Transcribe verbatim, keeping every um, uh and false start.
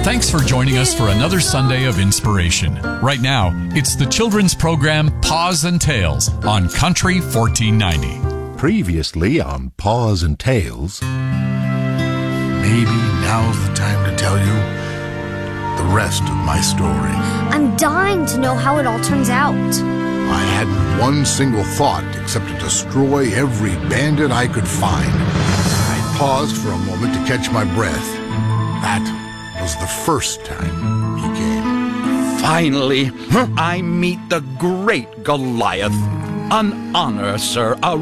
Thanks for joining us for another Sunday of inspiration. Right now, it's the children's program Paws and Tales on Country fourteen ninety. Previously on Paws and Tales. Maybe now's the time to tell you the rest of my story. I'm dying to know how it all turns out. I hadn't one single thought except to destroy every bandit I could find. I paused for a moment to catch my breath. That was the first time he came. Finally, I meet the great Goliath. An honor, sir, a